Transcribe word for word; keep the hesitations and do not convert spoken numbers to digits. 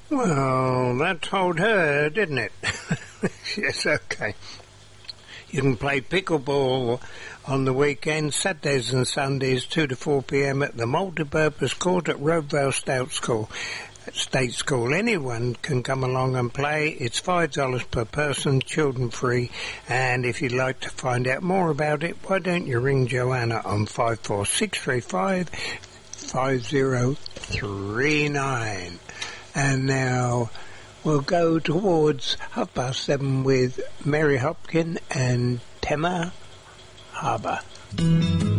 Well, that told her, didn't it? Yes, okay. You can play pickleball on the weekends, Saturdays and Sundays, two to four p.m. at the multipurpose court at Roadvale State School. State School. Anyone can come along and play. It's five dollars per person, children free. And if you'd like to find out more about it, why don't you ring Joanna on five four six three five five zero three nine. And now we'll go towards half past seven with Mary Hopkin and Tema Harbour.